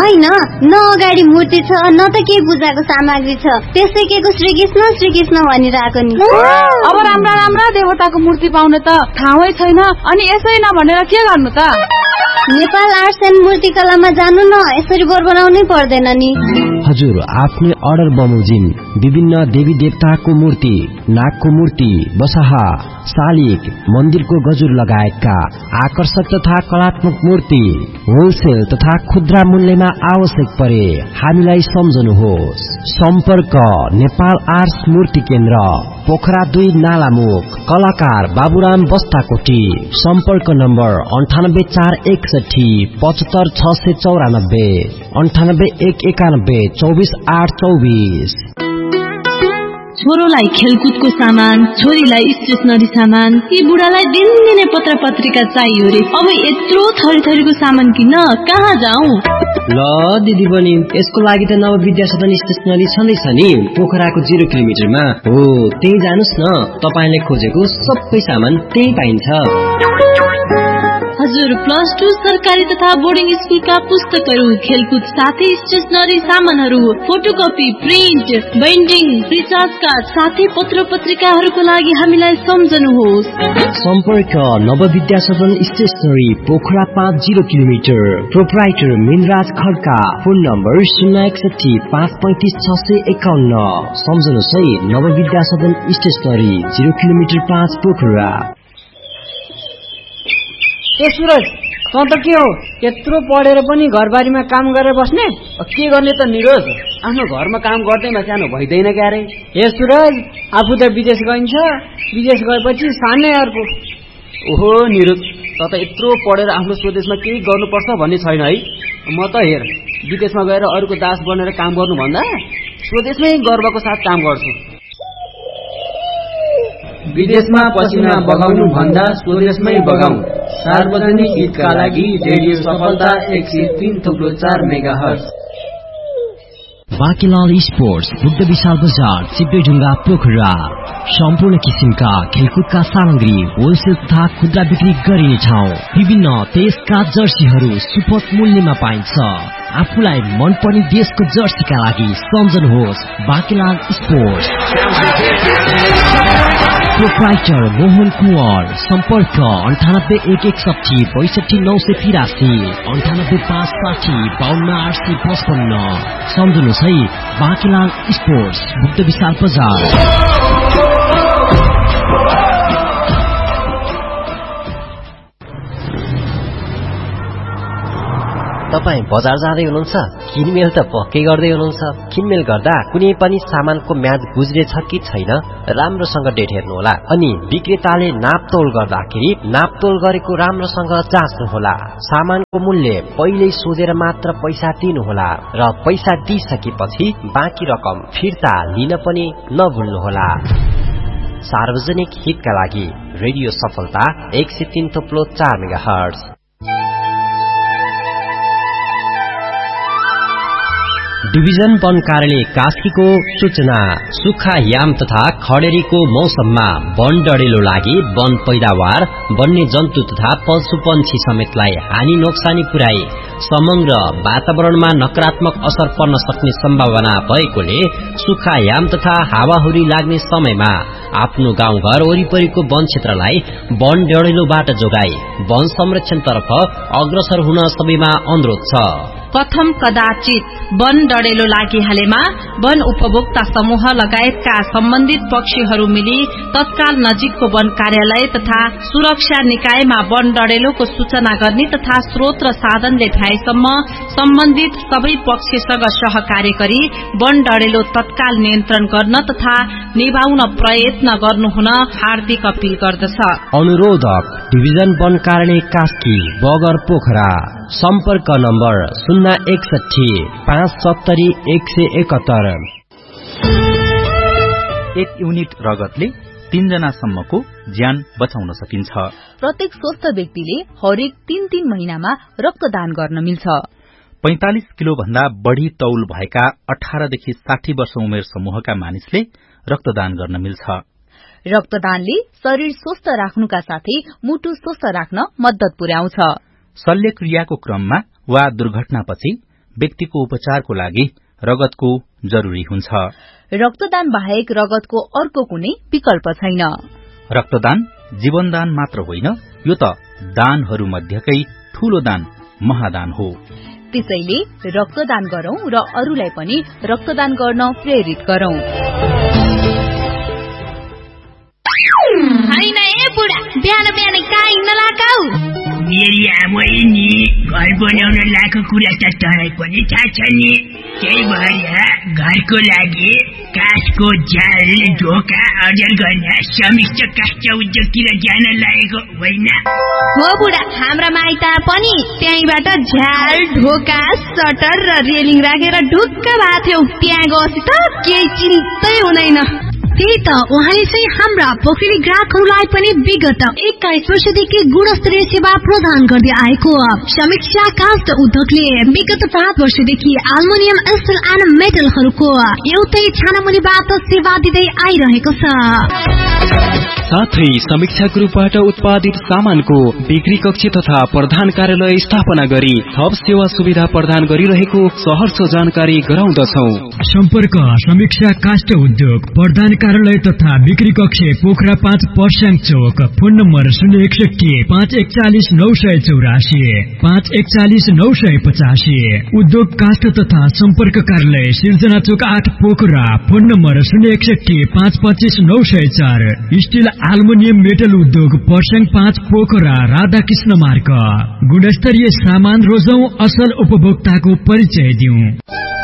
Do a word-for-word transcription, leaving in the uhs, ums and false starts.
होइन, न अगाडि मूर्ति छ न त केही पूजाको सामग्री छ, त्यसै के को श्रीकृष्ण श्रीकृष्ण भनिरहेको नि। अब राम्रा राम्रा देवताको मूर्ति पाउन त ठाउँै छैन, अनि यसै नभनेर के गर्नु त? नेपाल आर्ट्स एन्ड मूर्तिकलामा जानु न, यसरी बोर बनाउनै पर्दैन नि। हजुर, आफ्नै अर्डर बमोजिम विभिन्न देवी देवताको मूर्ति, नागको मूर्ति, बसहा, शालिग, मन्दिरको गजुर लगायतका आकर्षक तथा कलात्मक मूर्ति होलसेल तथा खुद्रा मूल्यमा आवश्यक परे हामीलाई सम्झनुहोस्। सम्पर्क नेपाल आर्ट्स मूर्ति केन्द्र, पोखरा दुई नालामुख, कलाकार बाबुराम बस्ताकोटी। सम्पर्क नम्बर अन्ठानब्बे चार एकसठी पचहत्तर छ सय चौरानब्बे अन्ठानब्बे एक एकानब्बे चौबिस आठ चौबिस। छोरोलाई खेलकुदको सामान, छोरीलाई स्टेशनरी सामान, यी बुढालाई दिनदिनै पत्र पत्रिका चाहियो रे। अब यत्रो थरी थरीको सामान किन्न कहाँ जाउँ? ल दिदी बहिनी, यसको लागि त नव विद्या सदन स्टेशनरी छँदैछ नि, पोखराको जिरो किलोमिटरमा हो, त्यही जानुस् न। तपाईले खोजेको सबै सामान त्यही पाइन्छ। हजुर, प्लस टू सरकारी तथा बोर्डिङ स्कुलका पुस्तकहरू, खेलकुद साथै स्टेशनरी सामानहरू, photocopy, print, binding, recharge card साथै पत्र पत्रिकाहरूको लागि हामीलाई सम्झनुहोस्। सम्पर्क नव विद्या सदन स्टेशनरी, पोखरा पाँच zero kilometre, proprietor Minraj Khadka. Phone number शून्य एकसठी पाँच पैंतिस छ सय एकाउन्न। सम्झनुहोस् है, नव विद्या सदन स्टेशनरी, जिरो किलोमिटर पाँच, पोखरा। ए सुरज, तँ त के हो, यत्रो पढेर पनि घरबारीमा काम गरेर बस्ने? के गर्ने त निरोज, आफ्नो घरमा काम गर्दैमा सानो भइदैन क्यारे। ए सुरज, आफू त विदेश गइन्छ, विदेश गएपछि सानै अर्को। ओहो निरोज, त त यत्रो पढेर आफ्नो स्वदेशमा केही गर्नुपर्छ भन्ने छैन है। म त हेर, विदेशमा गएर अरूको दास बनेर काम गर्नुभन्दा स्वदेशमै गर्वको साथ काम गर्छु। विदेशमा पसिना बगाउनु भन्दा स्वदेशमै बगाऊ। सार्वजनिक हितका लागि रेडियो सफलता एक सय तीन थुप्रो चार मेगा हर्ज। बाँकीलाल स्पोर्ट्स, बुद्ध विशाल बजार, सिद्धेढुङ्गा, पोखरा। सम्पूर्ण किसिमका खेलकुदका सामग्री होलसेल तथा खुद्रा बिक्री गरिने ठाउँ। विभिन्न देशका जर्सीहरू सुपथ मूल्यमा पाइन्छ। आफूलाई मनपर्ने देशको जर्सीका लागि सम्झनुहोस् बाँकीलाल स्पोर्ट्स। प्रोप्राइटर मोहन कुंवर। सम्पर्क अन्ठानब्बे एक एकसठी बैसठी नौ सय तिरासी अन्ठानब्बे पाँच साठी बाहन्न आठ सय पचपन्न। सम्झनुहोस् है, बाँकीलाल स्पोर्ट्स, बुद्ध विशाल बजार। तपाईँ बजार जाँदै हुनुहुन्छ, किनमेल त पक्कै गर्दै हुनुहुन्छ। किनमेल गर्दा कुनै पनि सामानको म्याद गुज्रेछ कि छैन राम्रोसँग डेट हेर्नुहोला। अनि विक्रेताले नापतोल गर्दाखेरि नापतोल गरेको राम्रोसँग जाँच्नुहोला। सामानको मूल्य पहिल्यै सोधेर मात्र पैसा दिनुहोला र पैसा दिइसकेपछि बाँकी रकम फिर्ता लिन पनि नभुल्नुहोला। सार्वजनिक हितका लागि रेडियो सफलता एक सय तीन थोप्लो चार मेगा हर्ज। डिभिजन वन कार्यालय कास्कीको सूचना। सुक्खा याम तथा खडेरीको मौसममा वन डढेलो लागि वन पैदावार, वन्य जन्तु तथा पशु पंक्षी समेतलाई हानि नोक्सानी पुर्याई समग्र वातावरणमा नकारात्मक असर पर्न सक्ने सम्भावना भएकोले सुक्खा याम तथा हावाहुरी लाग्ने समयमा आफ्नो गाउँघर वरिपरिको वन क्षेत्रलाई वन डढेलोबाट जोगाई वन संरक्षणतर्फ अग्रसर हुन सबैमा अनुरोध छ। प्रथम कदाचित वन डढेलो लागिहालेमा वन उपभोक्ता समूह लगायतका सम्बन्धित पक्षहरू मिली तत्काल नजिकको वन कार्यालय तथा सुरक्षा निकायमा वन डढेलोको सूचना गर्ने तथा स्रोत र साधनले भ्याएसम्म सम्बन्धित सबै पक्षसँग सहकार्य गरी वन डढेलो तत्काल नियन्त्रण गर्न तथा निभाउन प्रयत्न गर्नुहुन हार्दिक अपील गर्दछ। अनुरोधक डिभिजन वन कार्यालय कास्की, बगर, पोखरा। सम्पर्क नम्बर शून्य एकसठी पाँच सत्तरी एक सय एकहत्तर। एक युनिट रगतले तीनजनासम्मको ज्यान बचाउन सकिन्छ। प्रत्येक स्वस्थ व्यक्तिले हरेक तीन तीन महिनामा रक्तदान गर्न मिल्छ। पैंतालिस किलो भन्दा बढ़ी तौल भएका अठारदेखि साठी वर्ष उमेर समूहका मानिसले रक्तदान गर्न मिल्छ। रक्तदानले शरीर स्वस्थ राख्नुका साथै मुटु स्वस्थ राख्न मद्दत पुर्याउँछ। शल्यक्रियाको क्रममा वा दुर्घटनापछि व्यक्तिको उपचारको लागि रगतको जरुरी हुन्छ। रक्तदान बाहेक रगतको अर्को कुनै विकल्प छैन। रक्तदान जीवनदान मात्र होइन, यो त दानहरू मध्येकै ठूलो दान महादान हो। त्यसैले रक्तदान गरौं र अरूलाई पनि रक्तदान गर्न प्रेरित गरौं। हैन ए बुढा, बिहान बिहान काई नलाकाऊ। मेरी आमै नि घर बनाउन लाको कुरा त तँलाई पनि थाहा छ नि। त्यही भएर घरको लागि काठको जाल ढोका अर्जन गर्न समिष्ट काष्ठ उद्योगतिर जान लागेको होइन। हो बुढा, हाम्रा माइता पनि त्यहीबाट झ्याल ढोका सटर र रेलिङ राखेर ढुक्क भएको थियौ। त्यहाँ गएपछि त केही चिन्तै हुँदैन। त्यही त उहाँले चाहिँ हाम्रा पोखरी ग्राहकहरूलाई पनि विगत एक्काइस वर्षदेखि गुणस्तरीय सेवा प्रदान गर्दै आएको समीक्षा काष्ठ उद्योगले विगत सात वर्षदेखि एल्युमिनियम स्टिल एन्ड मेटलहरूको एउटै छानामुनिबाट सेवा दिँदै आइरहेको छ। साथै समीक्षा ग्रुपबाट उत्पादित सामानको बिक्री कक्ष तथा प्रधान कार्यालय स्थापना गरी थप सेवा सुविधा प्रदान गरिरहेको सहर्ष जानकारी गराउँदछौ। सम्पर्क समीक्षा काष्ठ उद्योग प्रधान कार्यालय तथा बिक्री कक्ष पोखरा पाँच पर्स्याङ चौक। फोन नम्बर शून्य एकसठी पाँच एकचालिस नौ सय चौरासी पाँच एकचालिस नौ सय पचासी। उद्योग काष्ठ तथा सम्पर्क कार्यालय सिर्जना चौक आठ पोखरा। फोन नम्बर शून्य एकसठी पाँच पच्चिस नौ सय चार। स्टिल एल्युमिनियम मेटल उद्योग पर्स्याङ पाँच पोखरा राधाकृष्ण मार्ग। गुणस्तरीय सामान रोजौं, असल उपभोक्ताको परिचय दिउँ।